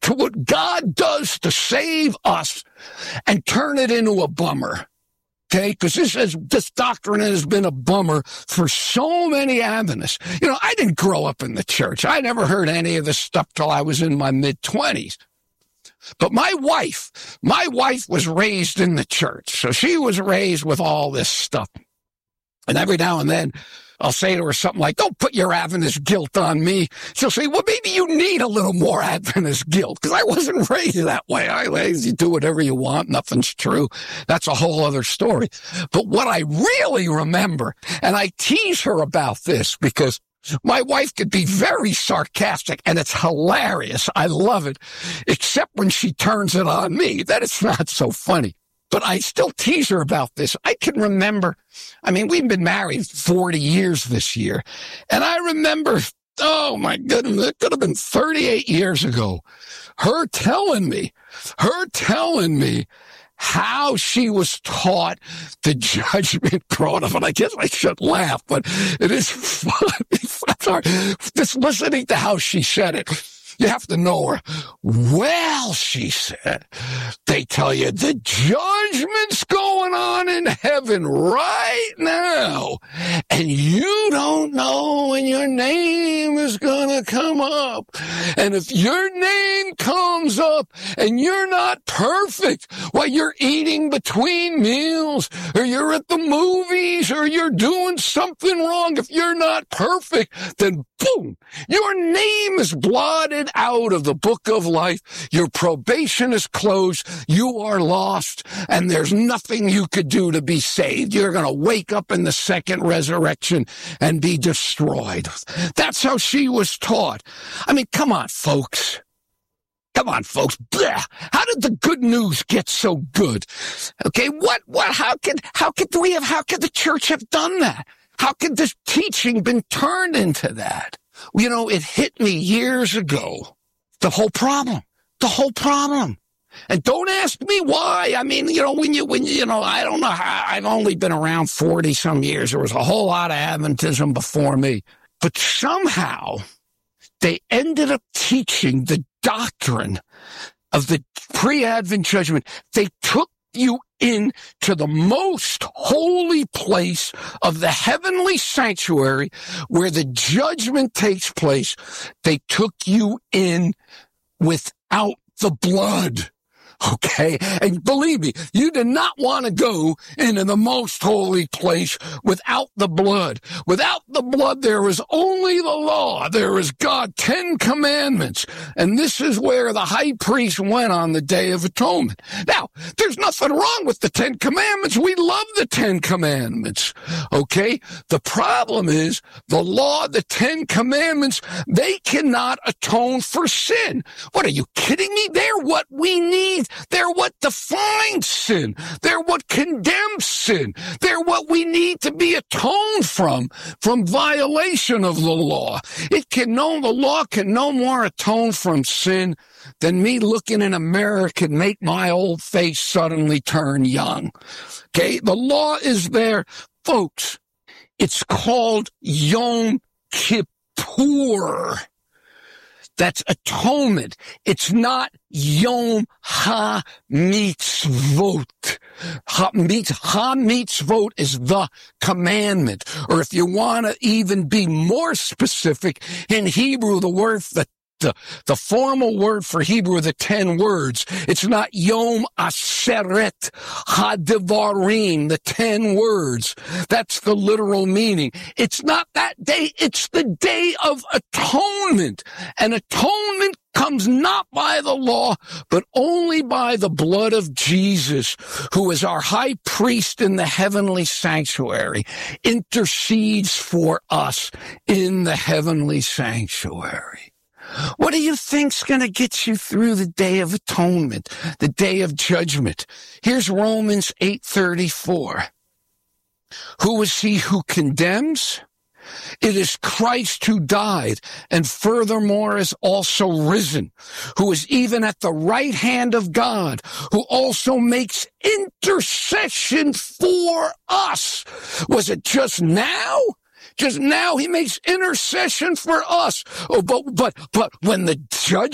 to what God does to save us and turn it into a bummer. Okay, because this doctrine has been a bummer for so many Adventists. You know, I didn't grow up in the church. I never heard any of this stuff till I was in my mid-20s. But my wife was raised in the church. So she was raised with all this stuff. And every now and then, I'll say to her something like, don't put your Adventist guilt on me. She'll say, well, maybe you need a little more Adventist guilt, because I wasn't raised that way. You do whatever you want. Nothing's true. That's a whole other story. But what I really remember, and I tease her about this because my wife could be very sarcastic, and it's hilarious. I love it, except when she turns it on me. Then it's not so funny. But I still tease her about this. I can remember, we've been married 40 years this year. And I remember, oh my goodness, it could have been 38 years ago, her telling me how she was taught the judgment growing up. And I guess I should laugh, but it is funny. I'm sorry. Just listening to how she said it. You have to know her. Well, she said, they tell you the judgment's going on in heaven right now, and you don't know when your name is going to come up. And if your name comes up and you're not perfect while you're eating between meals, or you're at the movies, or you're doing something wrong, if you're not perfect, then boom, your name is blotted out of the book of life. Your probation is closed. You are lost, and there's nothing you could do to be saved. You're going to wake up in the second resurrection and be destroyed. That's how she was taught. Come on, folks. Blah. How did the good news get so good? Okay, how could the church have done that? How could this teaching been turned into that? You know, it hit me years ago. The whole problem. And don't ask me why. I don't know how. I've only been around 40 some years. There was a whole lot of Adventism before me. But somehow they ended up teaching the doctrine of the pre-Advent judgment. They took you into the most holy place of the heavenly sanctuary where the judgment takes place. They took you in without the blood. Okay? And believe me, you did not want to go into the most holy place without the blood. Without the blood, there is only the law. There is God, 10 commandments. And this is where the high priest went on the Day of Atonement. Now, there's nothing wrong with the 10 commandments. We love the 10 commandments. Okay? The problem is the law, the 10 commandments, they cannot atone for sin. What, are you kidding me? They're what we need. They're what defines sin. They're what condemns sin. They're what we need to be atoned from violation of the law. The law can no more atone from sin than me looking in a mirror can make my old face suddenly turn young. Okay? The law is there. Folks, it's called Yom Kippur. That's atonement. It's not Yom HaMitzvot. HaMitzvot is the commandment. Or if you want to even be more specific, in Hebrew, the word, the formal word for Hebrew, the 10 words, it's not Yom Aseret HaDevarim, the 10 words. That's the literal meaning. It's not that day, it's the Day of Atonement. And atonement comes not by the law, but only by the blood of Jesus, who is our high priest in the heavenly sanctuary, intercedes for us in the heavenly sanctuary. What do you think's going to get you through the Day of Atonement, the Day of Judgment? Here's Romans 8:34. Who is he who condemns? It is Christ who died, and furthermore is also risen, who is even at the right hand of God, who also makes intercession for us. Was it just now? Just now he makes intercession for us. Oh, but when the judge